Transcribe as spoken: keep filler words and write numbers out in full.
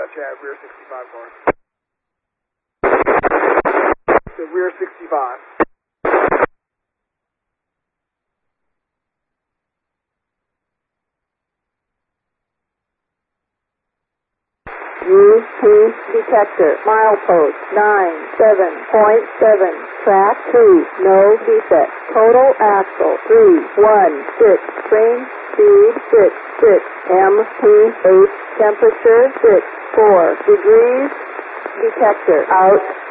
you at rear sixty-five going. So rear sixty-five. U P detector, milepost nine seven point seven, track two, no defect, total axle three one six, train speed six six, M P H temperature six four degrees, detector out.